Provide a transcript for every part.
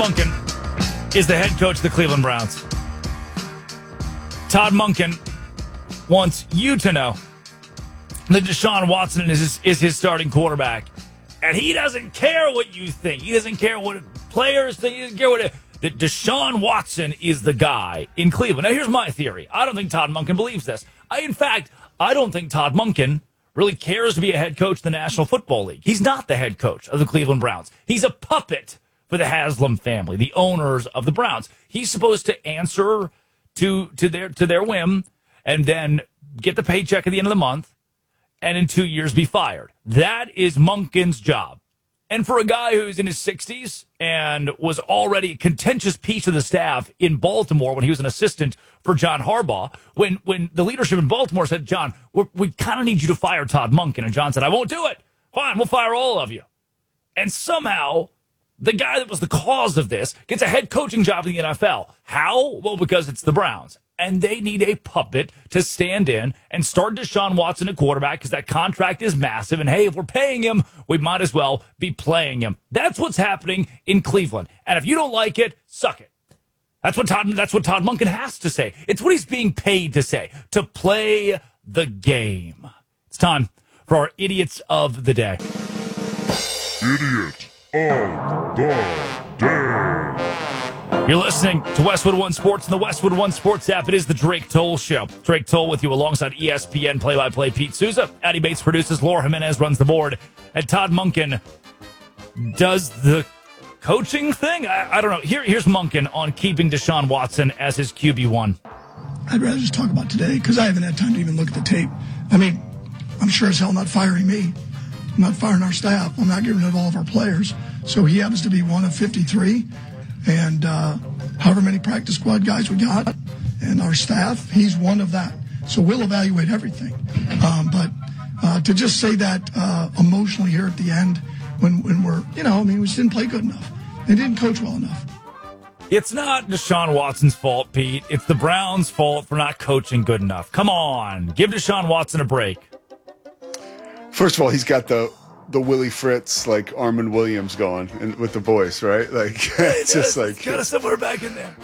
Monken is the head coach of the Cleveland Browns. Todd Monken wants you to know that Deshaun Watson is his starting quarterback. And he doesn't care what you think. He doesn't care what players think. He doesn't care what that Deshaun Watson is the guy in Cleveland. Now, here's my theory. I don't think Todd Monken believes this. In fact, I don't think Todd Monken really cares to be a head coach of the National Football League. He's not the head coach of the Cleveland Browns. He's a puppet for the Haslam family, the owners of the Browns. He's supposed to answer to their whim and then get the paycheck at the end of the month and in 2 years be fired. That is Monken's job. And for a guy who's in his 60s and was already a contentious piece of the staff in Baltimore when he was an assistant for John Harbaugh, when the leadership in Baltimore said, John, we kind of need you to fire Todd Monken. And John said, I won't do it. Fine, we'll fire all of you. And somehow the guy that was the cause of this gets a head coaching job in the NFL. How? Well, because it's the Browns. And they need a puppet to stand in and start Deshaun Watson at quarterback because that contract is massive. And, hey, if we're paying him, we might as well be playing him. That's what's happening in Cleveland. And if you don't like it, suck it. That's what Todd Monken has to say. It's what he's being paid to say, to play the game. It's time for our Idiots of the Day. Idiot of the Day. You're listening to Westwood One Sports and the Westwood One Sports app. It is the Drake Toll Show. Drake Toll with you alongside ESPN play-by-play Pete Souza. Addie Bates produces. Laura Jimenez runs the board. And Todd Monken does the coaching thing? I don't know. Here's Monken on keeping Deshaun Watson as his QB1. I'd rather just talk about today because I haven't had time to even look at the tape. I mean, I'm sure as hell not firing me. I'm not firing our staff. I'm not getting rid of all of our players. So he happens to be one of 53. And however many practice squad guys we got and our staff, he's one of that. So we'll evaluate everything. But to just say that emotionally here at the end when we're, we just didn't play good enough. They didn't coach well enough. It's not Deshaun Watson's fault, Pete. It's the Browns' fault for not coaching good enough. Come on. Give Deshaun Watson a break. First of all, he's got the Willie Fritz, like Armand Williams going and with the voice, right? Like, it's just like... Got us somewhere back in there.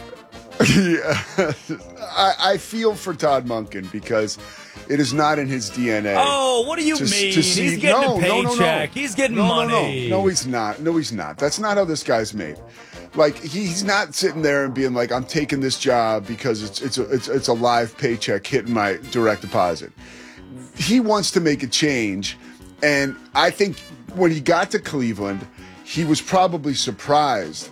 Yeah. I feel for Todd Monken because it is not in his DNA. Oh, what do you mean? He's getting a paycheck. He's getting money. No, he's not. No, he's not. That's not how this guy's made. Like, he's not sitting there and being like, I'm taking this job because it's a live paycheck hitting my direct deposit. He wants to make a change. And I think when he got to Cleveland, he was probably surprised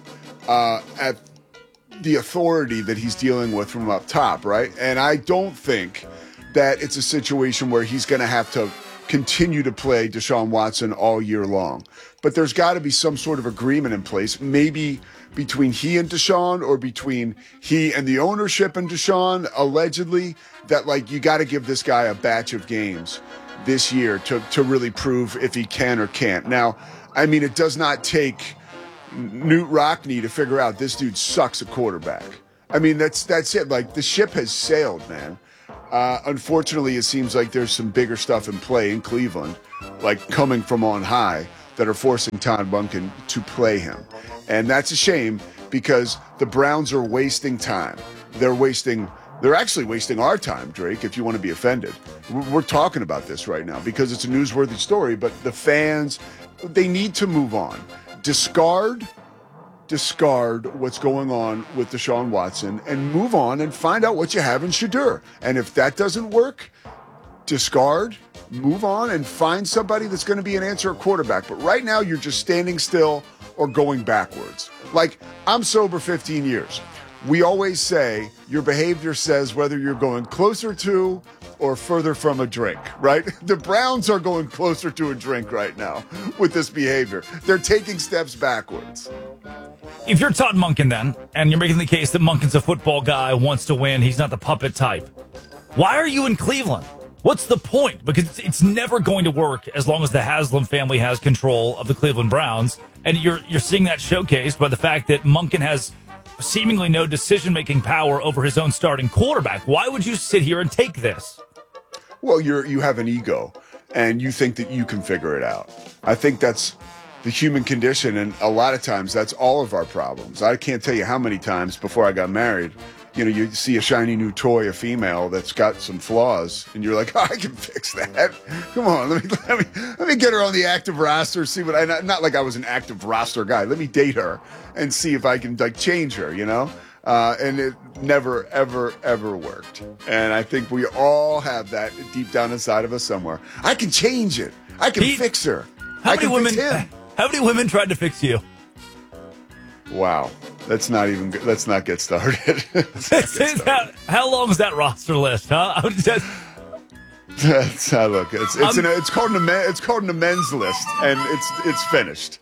at the authority that he's dealing with from up top, right? And I don't think that it's a situation where he's going to have to continue to play Deshaun Watson all year long. But there's got to be some sort of agreement in place, maybe between he and Deshaun or between he and the ownership and Deshaun, allegedly, that, like, you got to give this guy a batch of games this year to really prove if he can or can't. Now, I mean, it does not take Newt Rockne to figure out this dude sucks at quarterback. I mean, that's it. Like, the ship has sailed, man. Unfortunately, it seems like there's some bigger stuff in play in Cleveland, like coming from on high, that are forcing Todd Monken to play him. And that's a shame because the Browns are wasting time. They're actually wasting our time, Drake, if you want to be offended. We're talking about this right now because it's a newsworthy story, but the fans, they need to move on. Discard what's going on with Deshaun Watson and move on and find out what you have in Shedeur. And if that doesn't work, discard, move on, and find somebody that's going to be an answer at quarterback. But right now, you're just standing still or going backwards. Like, I'm sober 15 years. We always say your behavior says whether you're going closer to or further from a drink, right? The Browns are going closer to a drink right now with this behavior. They're taking steps backwards. If you're Todd Monken then, and you're making the case that Monken's a football guy, wants to win, he's not the puppet type, why are you in Cleveland? What's the point? Because it's never going to work as long as the Haslam family has control of the Cleveland Browns. And you're seeing that showcased by the fact that Monken has seemingly no decision-making power over his own starting quarterback. Why would you sit here and take this? Well, you have an ego, and you think that you can figure it out. I think that's the human condition, and a lot of times that's all of our problems. I can't tell you how many times before I got married, you see a shiny new toy, a female that's got some flaws, and you're like, oh, I can fix that. Come on, let me get her on the active roster. See what not like I was an active roster guy. Let me date her and see if I can change her. And it never, ever, ever worked. And I think we all have that deep down inside of us somewhere. I can change it. I can fix her. How many women tried to fix you? Wow. Let's not get started. How long is that roster list, huh? That's look. It's called an men's list, and it's finished.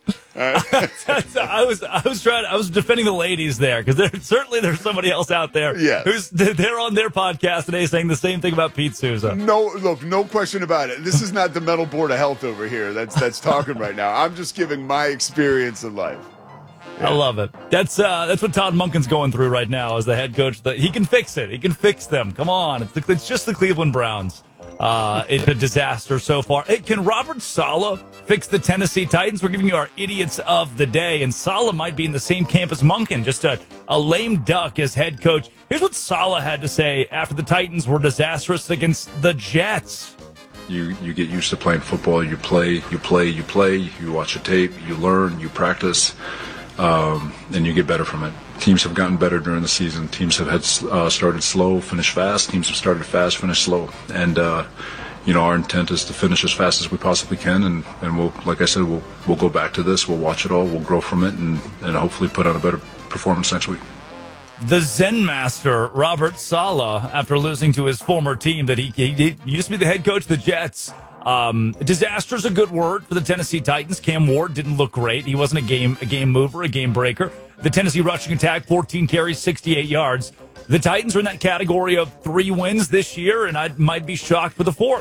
I was defending the ladies there because there's somebody else out there. Yeah, they're on their podcast today saying the same thing about Pete Souza. No question about it. This is not the Mental Board of Health over here. That's talking right now. I'm just giving my experience in life. Yeah. I love it. That's what Todd Monken's going through right now as the head coach. He can fix it. He can fix them. Come on, it's just the Cleveland Browns. It's a disaster so far. Hey, can Robert Saleh fix the Tennessee Titans? We're giving you our idiots of the day, and Saleh might be in the same camp as Monken, just a lame duck as head coach. Here's what Saleh had to say after the Titans were disastrous against the Jets. You get used to playing football. You play. You watch a tape. You learn. You practice. And you get better from it. Teams have gotten better during the season. Teams have started slow, finished fast. Teams have started fast, finished slow. And our intent is to finish as fast as we possibly can. And we'll, like I said, we'll go back to this. We'll watch it all. We'll grow from it, and hopefully put on a better performance next week. The Zen master, Robert Saleh, after losing to his former team that he used to be the head coach of the Jets. Disaster is a good word for the Tennessee Titans. Cam Ward didn't look great. He wasn't a game mover, a game breaker. The Tennessee rushing attack, 14 carries, 68 yards. The Titans are in that category of 3 wins this year, and I might be shocked for the 4th.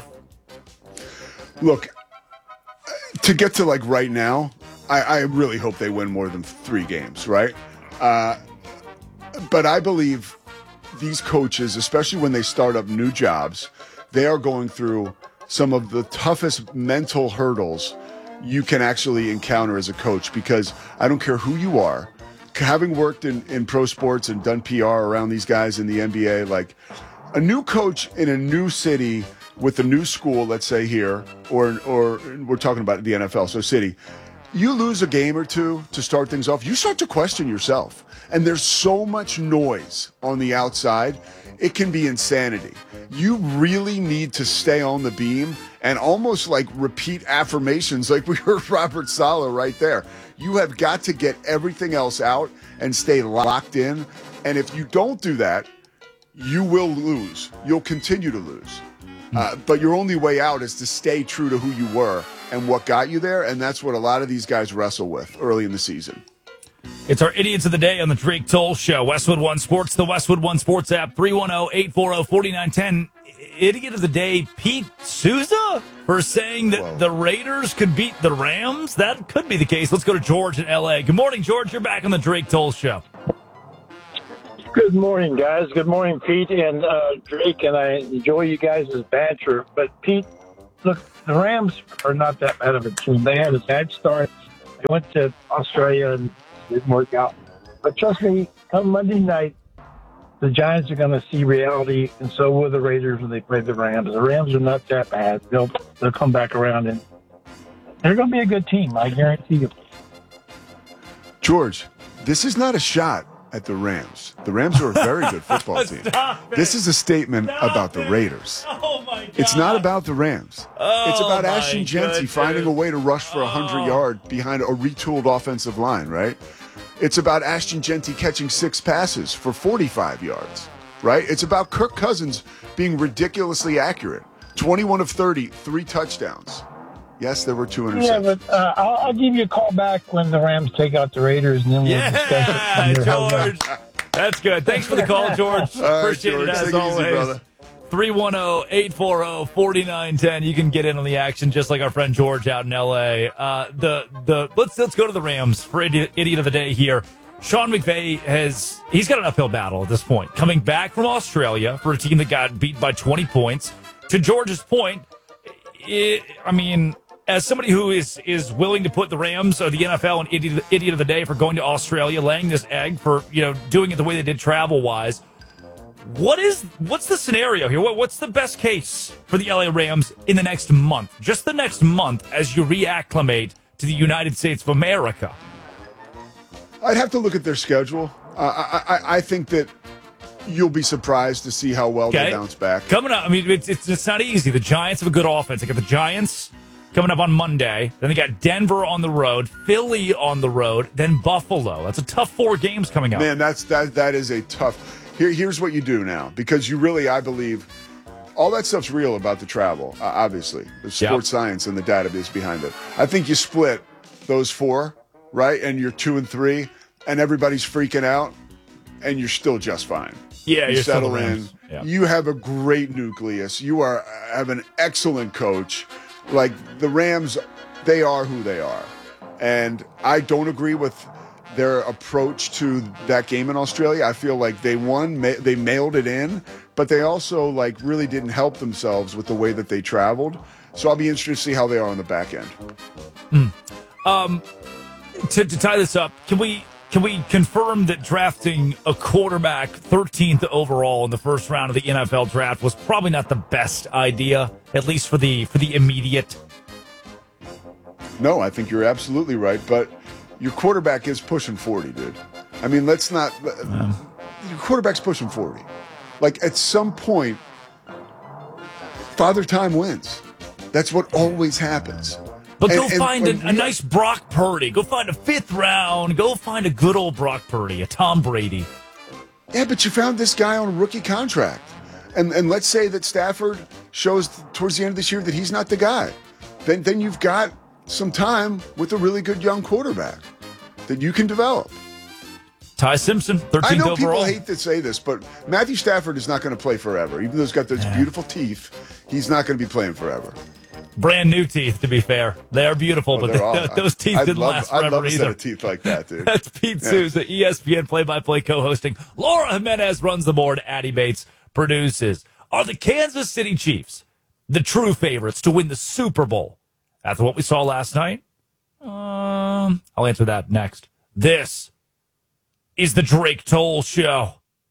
Look, to get to right now, I really hope they win more than 3 games, right? But I believe these coaches, especially when they start up new jobs, they are going through some of the toughest mental hurdles you can actually encounter as a coach, because I don't care who you are, having worked in pro sports and done PR around these guys in the NBA, a new coach in a new city with a new school, let's say here, or we're talking about the NFL, so city, you lose a game or two to start things off, you start to question yourself. And there's so much noise on the outside, it can be insanity. You really need to stay on the beam and almost repeat affirmations like we heard Robert Saleh right there. You have got to get everything else out and stay locked in. And if you don't do that, you will lose. You'll continue to lose. But your only way out is to stay true to who you were and what got you there. And that's what a lot of these guys wrestle with early in the season. It's our Idiots of the Day on the Drake Toll Show. Westwood One Sports, the Westwood One Sports app, 310-840-4910. Idiot of the Day, Pete Souza, for saying that the Raiders could beat the Rams. That could be the case. Let's go to George in L.A. Good morning, George. You're back on the Drake Toll Show. Good morning, guys. Good morning, Pete and Drake, and I enjoy you guys' banter. But, Pete, look, the Rams are not that bad of a team. They had a bad start. They went to Australia and didn't work out. But trust me, come Monday night, the Giants are going to see reality, and so will the Raiders when they play the Rams. The Rams are not that bad. They'll come back around, and they're going to be a good team, I guarantee you. George, this is not a shot at the Rams. The Rams are a very good football team. This is a statement about the Raiders. Oh, my God. It's not about the Rams. It's about my Ashton Genty finding a way to rush for 100 yards behind a retooled offensive line, right? It's about Ashton Genty catching 6 passes for 45 yards, right? It's about Kirk Cousins being ridiculously accurate. 21 of 30, 3 touchdowns. Yes, there were 2 interceptions. Yeah, but I'll give you a call back when the Rams take out the Raiders, and then we'll discuss it. George. That's good. Thanks for the call, George. Appreciate George, it as take it easy, always. brother. 310-840-4910. You can get in on the action just like our friend George out in L.A. Let's go to the Rams for Idiot of the Day here. Sean McVay he's got an uphill battle at this point. Coming back from Australia for a team that got beat by 20 points. To George's point, as somebody who is willing to put the Rams or the NFL in idiot of the day for going to Australia, laying this egg for, doing it the way they did travel-wise, what's the scenario here? What's the best case for the LA Rams in the next month? Just the next month as you reacclimate to the United States of America. I'd have to look at their schedule. I think that you'll be surprised to see how well they bounce back. Coming up, I mean, it's not easy. The Giants have a good offense. They got the Giants coming up on Monday. Then they got Denver on the road, Philly on the road, then Buffalo. That's a tough 4 games coming up. Man, that is a tough. Here's what you do now, because you really, I believe, all that stuff's real about the travel. Obviously, the sports science and the database behind it. I think you split those 4, right, and you're 2 and 3, and everybody's freaking out, and you're still just fine. Yeah, you settle in. Yeah. You have a great nucleus. You have an excellent coach. Like the Rams, they are who they are, and I don't agree with their approach to that game in Australia. I feel like they mailed it in, but they also really didn't help themselves with the way that they traveled. So I'll be interested to see how they are on the back end. To tie this up, can we confirm that drafting a quarterback 13th overall in the first round of the NFL draft was probably not the best idea, at least for the immediate? No, I think you're absolutely right, but your quarterback is pushing 40, dude. I mean, let's not. Your quarterback's pushing 40. At some point, Father Time wins. That's what always happens. But go find a nice Brock Purdy. Go find a 5th round. Go find a good old Brock Purdy, a Tom Brady. Yeah, but you found this guy on a rookie contract. And let's say that Stafford shows towards the end of this year that he's not the guy. Then you've got some time with a really good young quarterback that you can develop. Ty Simpson, 13th overall. I know people hate to say this, but Matthew Stafford is not going to play forever. Even though he's got those beautiful teeth, he's not going to be playing forever. Brand new teeth, to be fair. They are beautiful, but those teeth didn't last forever I'd love a either. set of teeth like that, dude. That's Pete Souza, ESPN play-by-play co-hosting. Laura Jimenez runs the board. Addie Bates produces. Are the Kansas City Chiefs the true favorites to win the Super Bowl after what we saw last night? I'll answer that next. This is the Drake Toll Show.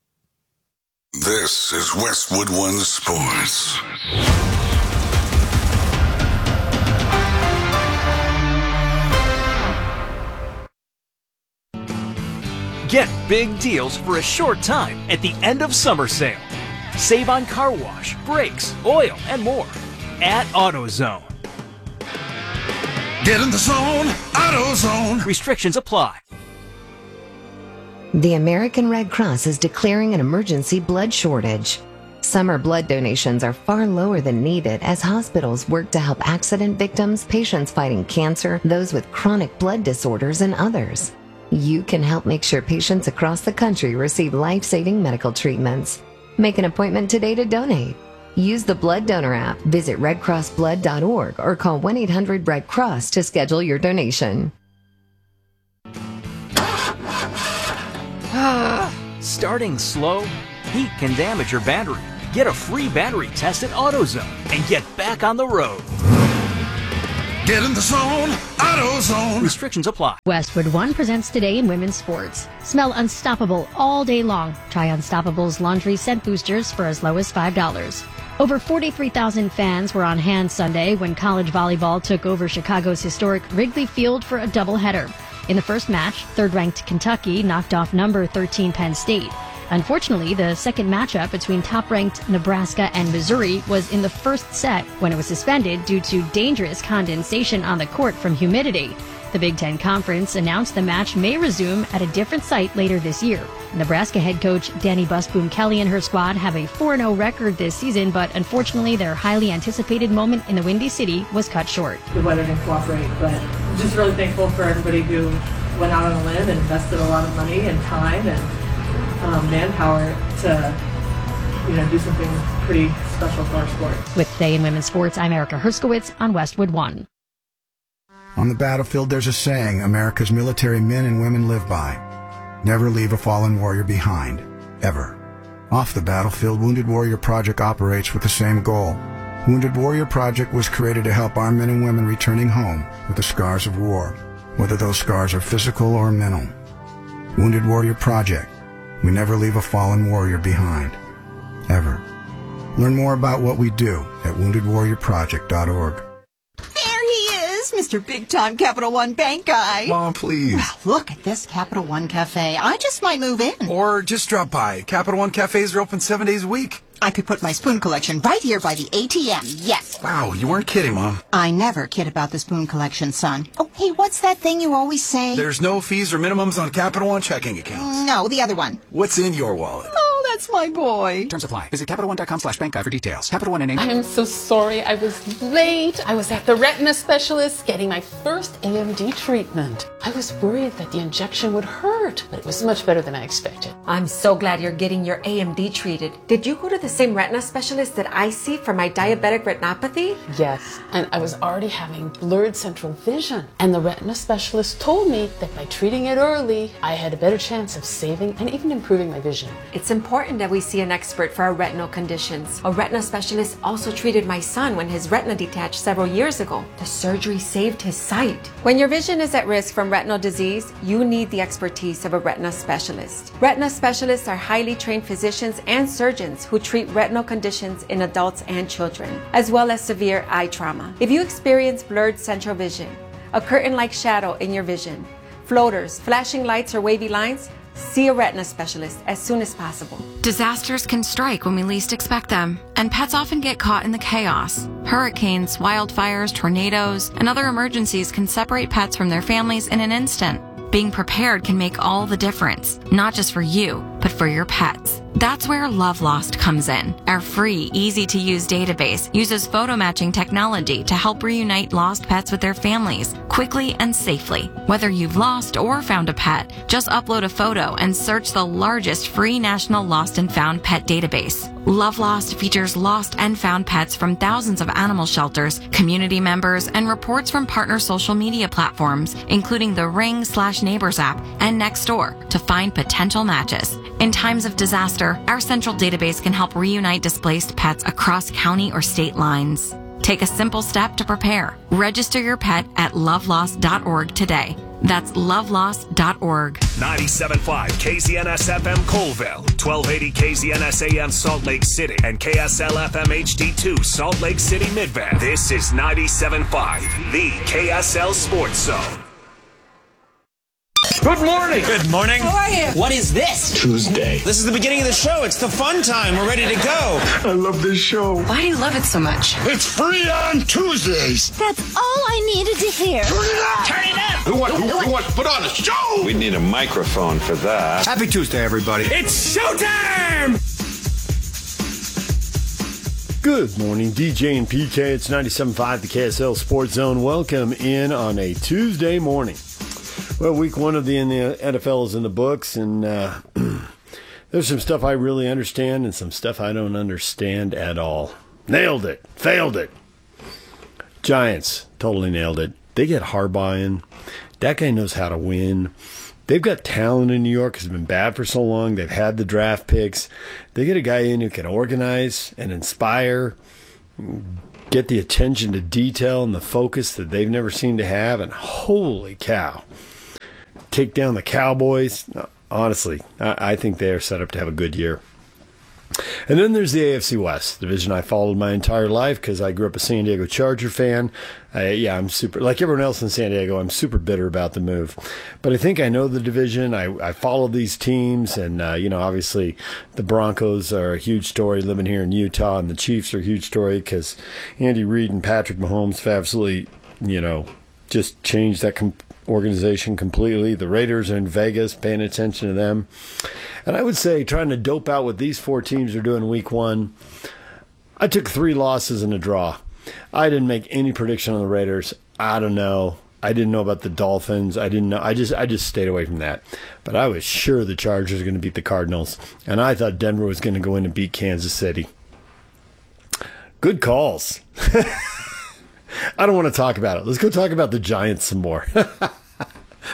This is Westwood One Sports. Get big deals for a short time at the end of summer sale. Save on car wash, brakes, oil, and more at AutoZone. Get in the zone, AutoZone. Restrictions apply. The American Red Cross is declaring an emergency blood shortage. Summer blood donations are far lower than needed as hospitals work to help accident victims, patients fighting cancer, those with chronic blood disorders, and others. You can help make sure patients across the country receive life-saving medical treatments. Make an appointment today to donate. Use the Blood Donor app, visit redcrossblood.org, or call 1-800-RED-CROSS to schedule your donation. Starting slow? Heat can damage your battery. Get a free battery test at AutoZone and get back on the road. Get in the zone, AutoZone. Restrictions apply. Westwood One presents Today in Women's Sports. Smell unstoppable all day long. Try Unstoppable's laundry scent boosters for as low as $5. Over 43,000 fans were on hand Sunday when college volleyball took over Chicago's historic Wrigley Field for a doubleheader. In the first match, third-ranked Kentucky knocked off number 13 Penn State. Unfortunately, the second matchup between top-ranked Nebraska and Missouri was in the first set when it was suspended due to dangerous condensation on the court from humidity. The Big Ten Conference announced the match may resume at a different site later this year. Nebraska head coach Danny Busboom Kelly and her squad have a 4-0 record this season, but unfortunately their highly anticipated moment in the Windy City was cut short. The weather didn't cooperate, but just really thankful for everybody who went out on a limb and invested a lot of money and time and manpower to do something pretty special for our sport. With Today in Women's Sports, I'm Erica Herskowitz on Westwood One. On the battlefield, there's a saying America's military men and women live by. Never leave a fallen warrior behind. Ever. Off the battlefield, Wounded Warrior Project operates with the same goal. Wounded Warrior Project was created to help our men and women returning home with the scars of war, whether those scars are physical or mental. Wounded Warrior Project. We never leave a fallen warrior behind. Ever. Learn more about what we do at woundedwarriorproject.org. There he is, Mr. Big-Time Capital One Bank guy. Mom, please. Well, look at this Capital One Cafe. I just might move in. Or just drop by. Capital One Cafes are open 7 days a week. I could put my spoon collection right here by the ATM. Yes. Wow, you weren't kidding, Mom. I never kid about the spoon collection, son. Oh, hey, what's that thing you always say? There's no fees or minimums on Capital One checking accounts. No, the other one. What's in your wallet? Oh, that's my boy. Terms apply. Visit CapitalOne.com/bankguy for details. Capital One and I am so sorry I was late. I was at the retina specialist getting my first AMD treatment. I was worried that the injection would hurt, but it was much better than I expected. I'm so glad you're getting your AMD treated. Did you go to the same retina specialist that I see for my diabetic retinopathy? Yes, and I was already having blurred central vision. And the retina specialist told me that by treating it early, I had a better chance of saving and even improving my vision. It's important that we see an expert for our retinal conditions. A retina specialist also treated my son when his retina detached several years ago. The surgery saved his sight. When your vision is at risk from retinal disease, you need the expertise of a retina specialist. Retina specialists are highly trained physicians and surgeons who treat retinal conditions in adults and children, as well as severe eye trauma. If you experience blurred central vision, a curtain-like shadow in your vision, floaters, flashing lights, or wavy lines, see a retina specialist as soon as possible. Disasters can strike when we least expect them, and pets often get caught in the chaos. Hurricanes, wildfires, tornadoes, and other emergencies can separate pets from their families in an instant. Being prepared can make all the difference, not just for you, but for your pets. That's where Love Lost comes in. Our free, easy-to-use database uses photo matching technology to help reunite lost pets with their families quickly and safely. Whether you've lost or found a pet, just upload a photo and search the largest free national lost and found pet database. Love Lost features lost and found pets from thousands of animal shelters, community members, and reports from partner social media platforms, including the Ring/Neighbors app and Nextdoor, to find potential matches. In times of disaster, our central database can help reunite displaced pets across county or state lines. Take a simple step to prepare. Register your pet at lovelost.org today. That's lovelost.org. 97.5 KZNS FM Colville, 1280 KZNS AM Salt Lake City, and KSL FM HD2 Salt Lake City Midvale. This is 97.5, the KSL Sports Zone. Good morning. Good morning. How are you? What is this? Tuesday. This is the beginning of the show. It's the fun time. We're ready to go. I love this show. Why do you love it so much? It's free on Tuesdays. That's all I needed to hear. Turn it up. Turn it up. Who wants to put on a show? We need a microphone for that. Happy Tuesday, everybody. It's showtime. Good morning, DJ and PK. It's 97.5, the KSL Sports Zone. Welcome in on a Tuesday morning. Well, week one of the NFL is in the books, and there's some stuff I really understand and some stuff I don't understand at all. Nailed it. Failed it. Giants, totally nailed it. They get Harbaugh in. That guy knows how to win. They've got talent in New York. It's been bad for so long. They've had the draft picks. They get a guy in who can organize and inspire, get the attention to detail and the focus that they've never seemed to have, and holy cow. Take down the Cowboys. Honestly, I think they are set up to have a good year. And then there's the AFC West, division I followed my entire life because I grew up a San Diego Charger fan. I'm super, like everyone else in San Diego, I'm super bitter about the move. But I think I know the division. I follow these teams, and, obviously the Broncos are a huge story living here in Utah, and the Chiefs are a huge story because Andy Reid and Patrick Mahomes have absolutely, just changed that organization completely. The Raiders are in Vegas, paying attention to them. And I would say, trying to dope out what these four teams are doing week one, I took 3 losses and a draw. I didn't make any prediction on the Raiders. I don't know. I didn't know about the Dolphins. I didn't know. I just stayed away from that. But I was sure the Chargers were going to beat the Cardinals. And I thought Denver was going to go in and beat Kansas City. Good calls. I don't want to talk about it. Let's go talk about the Giants some more.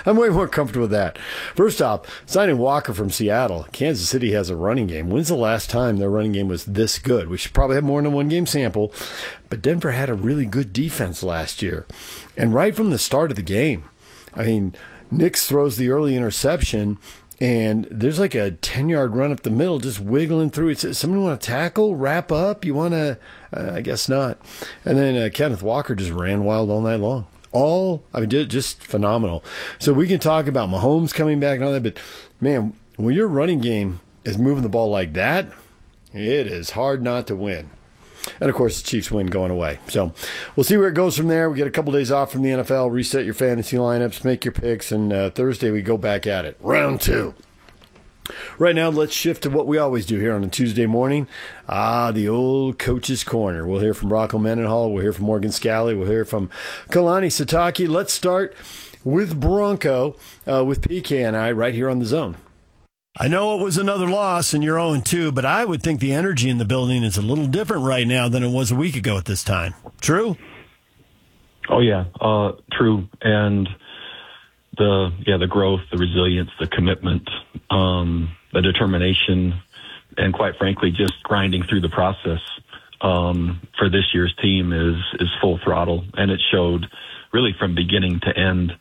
I'm way more comfortable with that. First off, signing Walker from Seattle. Kansas City has a running game. When's the last time their running game was this good? We should probably have more than one game sample, but Denver had a really good defense last year. And right from the start of the game, I mean, Nix throws the early interception, and there's like a 10-yard run up the middle, just wiggling through. It's somebody want to tackle, wrap up? You want to? I guess not. And then Kenneth Walker just ran wild all night long. Just phenomenal. So we can talk about Mahomes coming back and all that, but man, when your running game is moving the ball like that, it is hard not to win. And of course, the Chiefs win going away. So we'll see where it goes from there. We get a couple days off from the NFL, reset your fantasy lineups, make your picks, and Thursday we go back at it. Round 2. Right now, let's shift to what we always do here on a Tuesday morning. The old Coach's Corner. We'll hear from Rocco Mendenhall. We'll hear from Morgan Scalley. We'll hear from Kalani Sitake. Let's start with Bronco, with PK and I right here on The Zone. I know it was another loss and you're 0-2, but I would think the energy in the building is a little different right now than it was a week ago at this time. True? Oh, yeah, true. And the growth, the resilience, the commitment, the determination, and quite frankly, just grinding through the process for this year's team is full throttle. And it showed really from beginning to end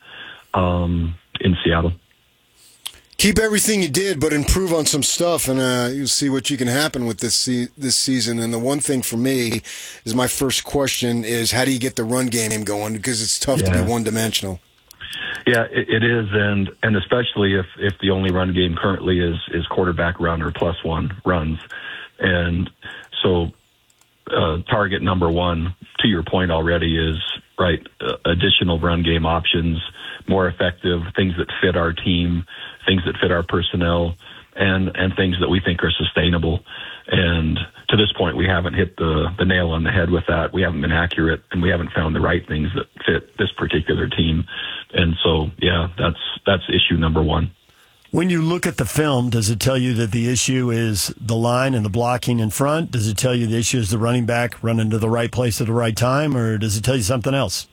in Seattle. Keep everything you did, but improve on some stuff, and you'll see what you can happen with this season. And the one thing for me is my first question is, how do you get the run game going? Because it's tough to be one-dimensional. Yeah, it is, and especially if the only run game currently is quarterback run or +1 runs. And so target number one, to your point already, is, right, additional run game options, more effective, things that fit our team, things that fit our personnel, and things that we think are sustainable. And to this point, we haven't hit the nail on the head with that. We haven't been accurate, and we haven't found the right things that fit this particular team. And so, yeah, that's issue number one. When you look at the film, does it tell you that the issue is the line and the blocking in front? Does it tell you the issue is the running back running to the right place at the right time, or does it tell you something else?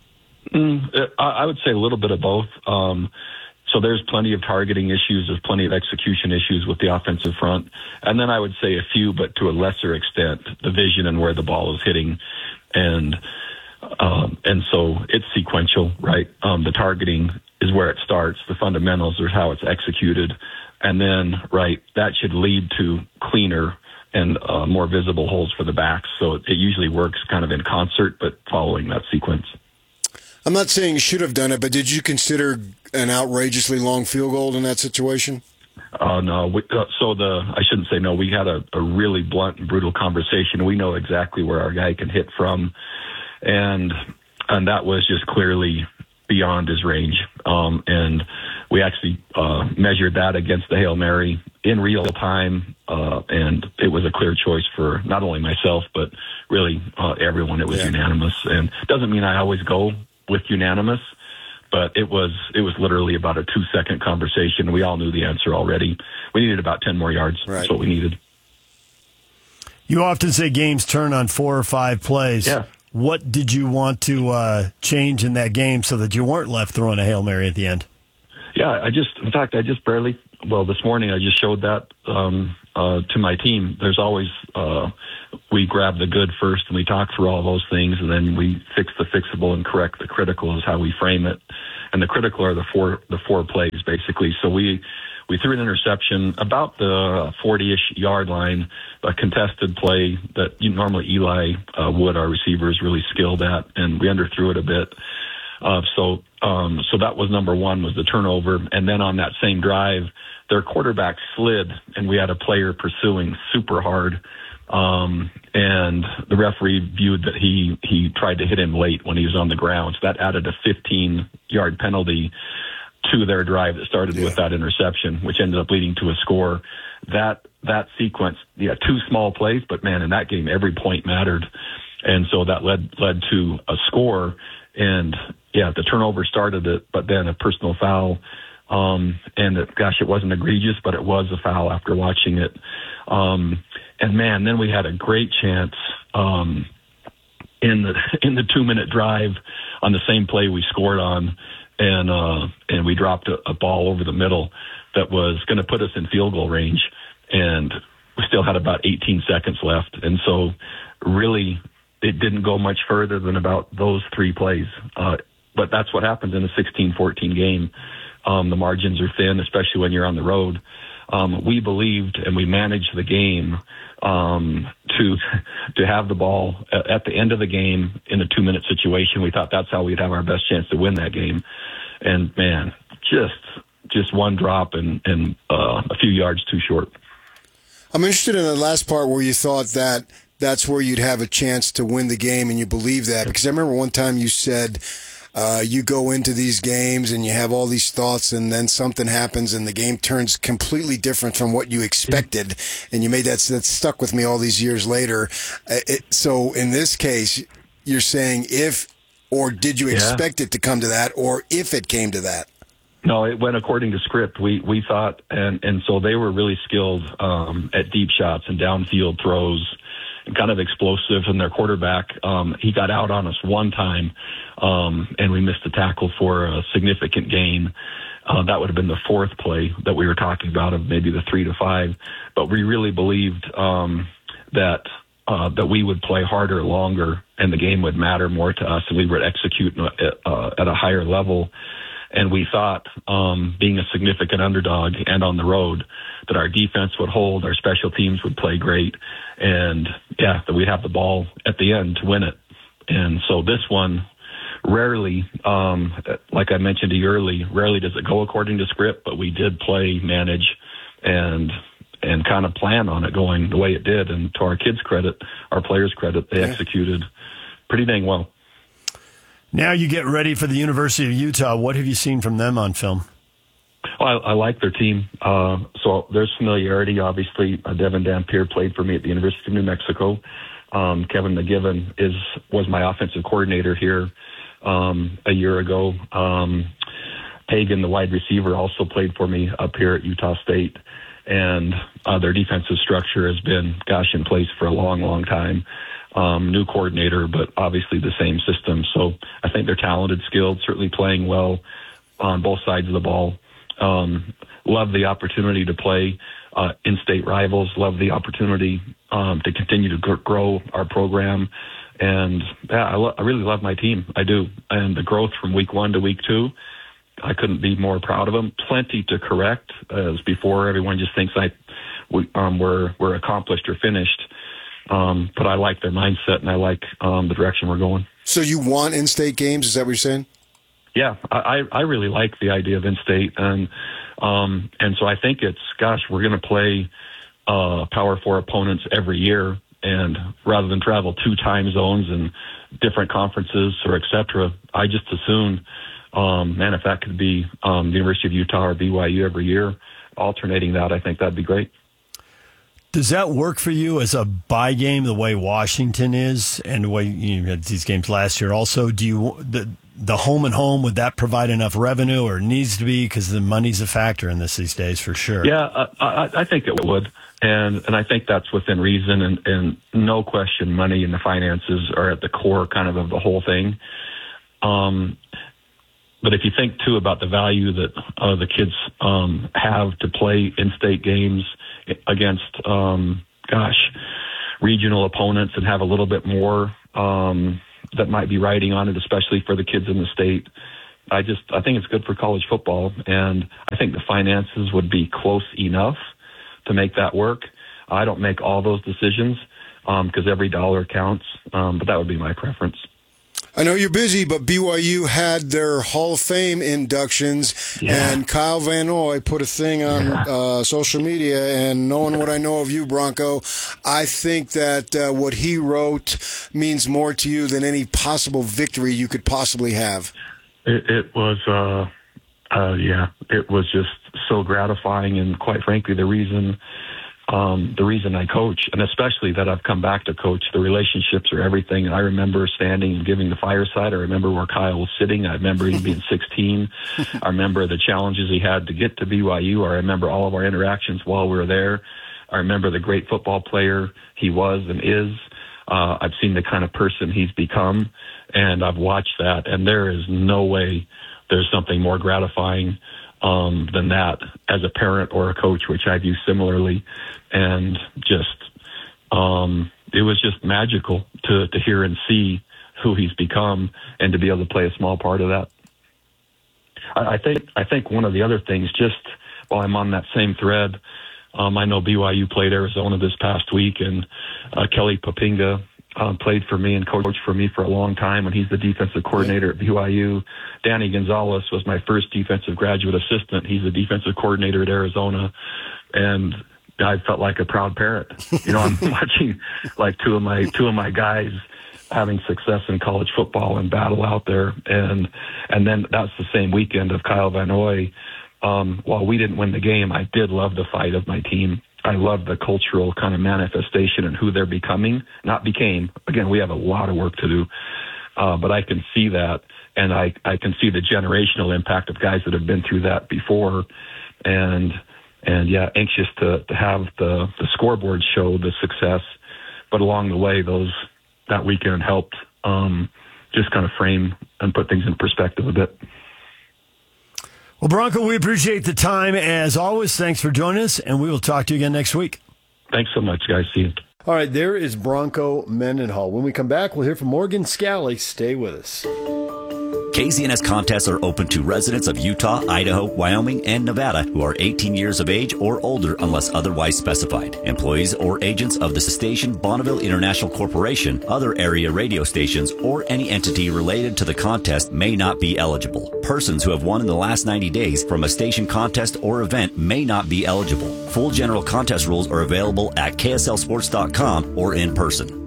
I would say a little bit of both. So there's plenty of targeting issues. There's plenty of execution issues with the offensive front. And then I would say a few, but to a lesser extent, the vision and where the ball is hitting. And so it's sequential, right? The targeting is where it starts. The fundamentals are how it's executed. And then, right, that should lead to cleaner and more visible holes for the backs. So it usually works kind of in concert, but following that sequence. I'm not saying you should have done it, but did you consider an outrageously long field goal in that situation? No. I shouldn't say no. We had a really blunt and brutal conversation. We know exactly where our guy can hit from, and that was just clearly beyond his range. And we actually measured that against the Hail Mary in real time, and it was a clear choice for not only myself but really everyone. It was unanimous, and it doesn't mean I always go with unanimous, but it was literally about a 2-second conversation. We all knew the answer already. We needed about 10 more yards. Right. That's what we needed. You often say games turn on 4 or 5 plays. Yeah. What did you want to change in that game so that you weren't left throwing a Hail Mary at the end? Yeah, this morning I just showed that to my team. There's always, we grab the good first and we talk through all those things, and then we fix the fixable and correct the critical is how we frame it. And the critical are the four plays basically. So we threw an interception about the 40-ish yard line, a contested play that normally Eli Wood, our receiver, is really skilled at, and we underthrew it a bit. So that was number one, was the turnover. And then on that same drive, their quarterback slid, and we had a player pursuing super hard. And the referee viewed that he tried to hit him late when he was on the ground. So that added a 15-yard penalty to their drive that started with that interception, which ended up leading to a score. That sequence, 2 small plays, but man, in that game, every point mattered. And so that led to a score. And the turnover started it, but then a personal foul. It wasn't egregious, but it was a foul after watching it. And man, then we had a great chance in the 2-minute drive on the same play we scored on. and we dropped a ball over the middle that was going to put us in field goal range, and we still had about 18 seconds left. And so really it didn't go much further than about those 3 plays. But that's what happens in a 16-14 game. The margins are thin, especially when you're on the road. We believed and we managed the game to have the ball at the end of the game in a 2-minute situation. We thought that's how we'd have our best chance to win that game. And man, just one drop and a few yards too short. I'm interested in the last part where you thought that that's where you'd have a chance to win the game, and you believe that, because I remember one time you said you go into these games and you have all these thoughts, and then something happens and the game turns completely different from what you expected, and you made that stuck with me all these years later. So in this case, you're saying did you expect it to come to that, or if it came to that? No, it went according to script. We thought, and so they were really skilled at deep shots and downfield throws, and kind of explosive. And their quarterback, he got out on us one time, and we missed a tackle for a significant gain. That would have been the 4th play that we were talking about, of maybe the 3 to 5. But we really believed that we would play harder, longer, and the game would matter more to us, and we would execute at a higher level. And we thought, being a significant underdog and on the road, that our defense would hold, our special teams would play great, and that we'd have the ball at the end to win it. And so this one, rarely, like I mentioned to you early, rarely does it go according to script, but we did play, manage, and kind of plan on it going the way it did. And to our kids' credit, our players' credit, they executed pretty dang well. Now you get ready for the University of Utah. What have you seen from them on film? Well, I like their team. So there's familiarity. Obviously, Devin Dampier played for me at the University of New Mexico. Kevin McGivern was my offensive coordinator here a year ago. Hagan, the wide receiver, also played for me up here at Utah State. And their defensive structure has been, in place for a long, long time. New coordinator, but obviously the same system. So I think they're talented, skilled, certainly playing well on both sides of the ball. Love the opportunity to play in-state rivals. Love the opportunity to continue to grow our program. And I really love my team. I do. And the growth from week 1 to week 2, I couldn't be more proud of them. Plenty to correct, as before everyone just thinks we're accomplished or finished. But I like their mindset, and I like the direction we're going. So you want in-state games? Is that what you're saying? Yeah, I really like the idea of in-state, and so I think it's, we're going to play Power 4 opponents every year, and rather than travel 2 time zones and different conferences or et cetera, I just assume, if that could be the University of Utah or BYU every year, alternating that, I think that'd be great. Does that work for you as a bye game, the way Washington is, and the way you had these games last year? Also, do you the home and home, would that provide enough revenue, or needs to be, because the money's a factor in this these days for sure? Yeah, I think it would, and I think that's within reason, and no question, money and the finances are at the core kind of the whole thing. But if you think too about the value that the kids have to play in-state games against, regional opponents, and have a little bit more that might be riding on it, especially for the kids in the state. I think it's good for college football, and I think the finances would be close enough to make that work. I don't make all those decisions because every dollar counts, but that would be my preference. I know you're busy, but BYU had their Hall of Fame inductions, and Kyle Van Noy put a thing on social media, and knowing what I know of you, Bronco, I think that what he wrote means more to you than any possible victory you could possibly have. It was just so gratifying, and quite frankly, the reason I coach, and especially that I've come back to coach, the relationships are everything. And I remember standing and giving the fireside. I remember where Kyle was sitting. I remember him being 16. I remember the challenges he had to get to BYU. I remember all of our interactions while we were there. I remember the great football player he was and is. I've seen the kind of person he's become, and I've watched that. And there is no way there's something more gratifying than that as a parent or a coach, which I view similarly. And just, it was just magical to hear and see who he's become and to be able to play a small part of that. I think one of the other things, just while I'm on that same thread, I know BYU played Arizona this past week, and Kelly Poppinga played for me and coached for me for a long time, and he's the defensive coordinator at BYU. Danny Gonzalez was my first defensive graduate assistant. He's the defensive coordinator at Arizona, and I felt like a proud parent. You know, I'm watching like two of my guys having success in college football and battle out there, and then that's the same weekend of Kyle Van Noy. While we didn't win the game, I did love the fight of my team. I love the cultural kind of manifestation and who they're becoming, not became. Again, we have a lot of work to do, but I can see that, and I can see the generational impact of guys that have been through that before, and yeah, anxious to have the scoreboard show the success, but along the way, that weekend helped just kind of frame and put things in perspective a bit. Well, Bronco, we appreciate the time as always. Thanks for joining us, and we will talk to you again next week. Thanks so much, guys. See you. All right, there is Bronco Mendenhall. When we come back, we'll hear from Morgan Scally. Stay with us. KZNS contests are open to residents of Utah, Idaho, Wyoming, and Nevada who are 18 years of age or older unless otherwise specified. Employees or agents of the station Bonneville International Corporation, other area radio stations, or any entity related to the contest may not be eligible. Persons who have won in the last 90 days from a station contest or event may not be eligible. Full general contest rules are available at KSLSports.com or in person.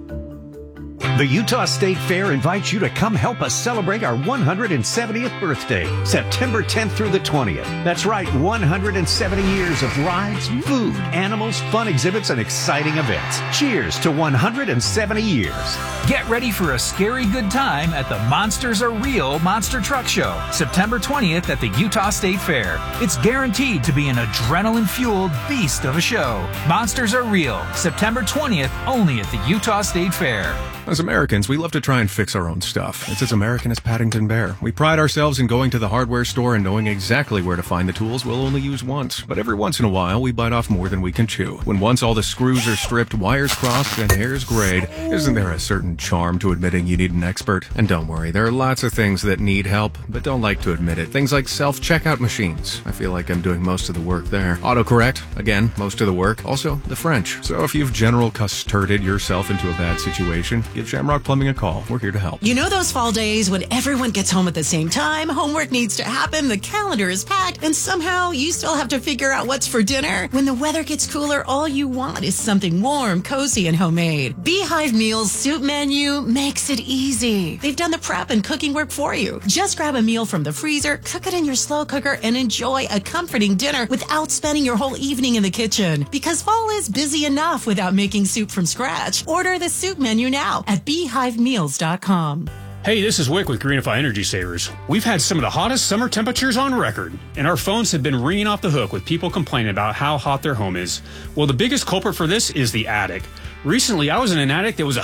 The Utah State Fair invites you to come help us celebrate our 170th birthday, September 10th through the 20th. That's right, 170 years of rides, food, animals, fun exhibits, and exciting events. Cheers to 170 years. Get ready for a scary good time at the Monsters Are Real Monster Truck Show, September 20th at the Utah State Fair. It's guaranteed to be an adrenaline-fueled beast of a show. Monsters Are Real, September 20th, only at the Utah State Fair. As Americans, we love to try and fix our own stuff. It's as American as Paddington Bear. We pride ourselves in going to the hardware store and knowing exactly where to find the tools we'll only use once. But every once in a while, we bite off more than we can chew. When once all the screws are stripped, wires crossed, and hairs grayed, isn't there a certain charm to admitting you need an expert? And don't worry, there are lots of things that need help, but don't like to admit it. Things like self-checkout machines. I feel like I'm doing most of the work there. Autocorrect, again, most of the work. Also, the French. So if you've general custarded yourself into a bad situation, give Shamrock Plumbing a call. We're here to help. You know those fall days when everyone gets home at the same time, homework needs to happen, the calendar is packed, and somehow you still have to figure out what's for dinner? When the weather gets cooler, all you want is something warm, cozy, and homemade. Beehive Meals Soup Menu makes it easy. They've done the prep and cooking work for you. Just grab a meal from the freezer, cook it in your slow cooker, and enjoy a comforting dinner without spending your whole evening in the kitchen. Because fall is busy enough without making soup from scratch. Order the soup menu now at beehivemeals.com. Hey, this is Wick with Greenify Energy Savers. We've had some of the hottest summer temperatures on record, and our phones have been ringing off the hook with people complaining about how hot their home is. Well, the biggest culprit for this is the attic. Recently, I was in an attic that was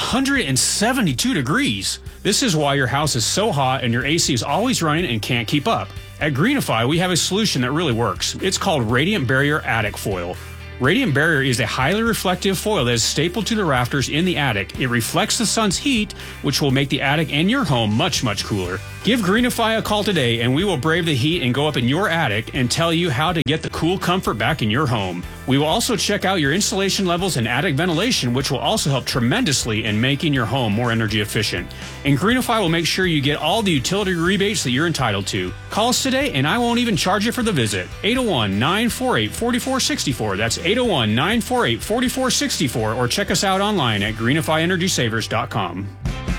172 degrees. This is why your house is so hot and your AC is always running and can't keep up. At Greenify, we have a solution that really works. It's called Radiant Barrier Attic Foil. Radiant Barrier is a highly reflective foil that is stapled to the rafters in the attic. It reflects the sun's heat, which will make the attic and your home much, much cooler. Give Greenify a call today, and we will brave the heat and go up in your attic and tell you how to get the cool comfort back in your home. We will also check out your insulation levels and attic ventilation, which will also help tremendously in making your home more energy efficient. And Greenify will make sure you get all the utility rebates that you're entitled to. Call us today, and I won't even charge you for the visit. 801-948-4464. That's 801-948-4464, or check us out online at greenifyenergysavers.com.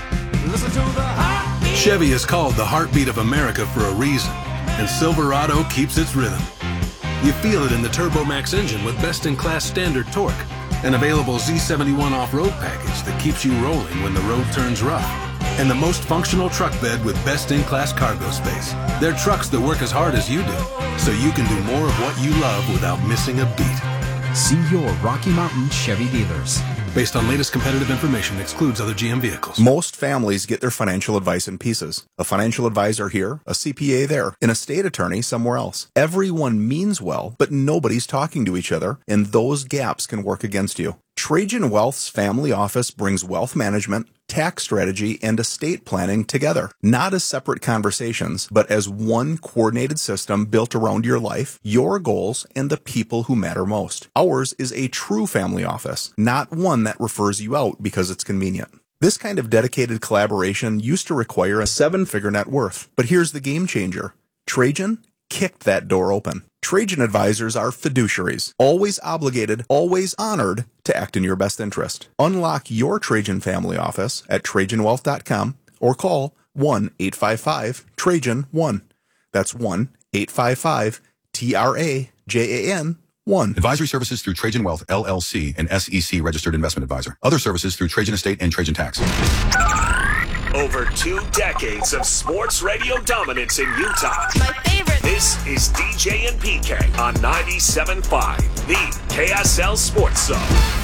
Chevy is called the heartbeat of America for a reason, and Silverado keeps its rhythm. You feel it in the TurboMax engine with best-in-class standard torque, an available Z71 off-road package that keeps you rolling when the road turns rough, and the most functional truck bed with best-in-class cargo space. They're trucks that work as hard as you do, so you can do more of what you love without missing a beat. See your Rocky Mountain Chevy dealers. Based on latest competitive information, excludes other GM vehicles. Most families get their financial advice in pieces. A financial advisor here, a CPA there, an estate attorney somewhere else. Everyone means well, but nobody's talking to each other, and those gaps can work against you. Trajan Wealth's family office brings wealth management, tax strategy, and estate planning together, not as separate conversations, but as one coordinated system built around your life, your goals, and the people who matter most. Ours is a true family office, not one that refers you out because it's convenient. This kind of dedicated collaboration used to require a 7-figure net worth, but here's the game changer. Trajan kicked that door open. Trajan advisors are fiduciaries, always obligated, always honored to act in your best interest. Unlock your Trajan family office at TrajanWealth.com or call 1-855-TRAJAN-1. That's 1-855-TRAJAN-1. Advisory services through Trajan Wealth, LLC, an SEC registered investment advisor. Other services through Trajan Estate and Trajan Tax. Over 2 decades of sports radio dominance in Utah. My favorite. This is DJ and PK on 97.5, the KSL Sports Zone.